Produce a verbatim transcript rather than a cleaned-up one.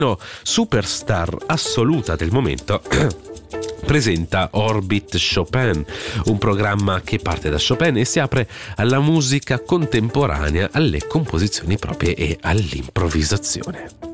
No, superstar assoluta del momento presenta Orbit Chopin, un programma che parte da Chopin e si apre alla musica contemporanea, alle composizioni proprie e all'improvvisazione.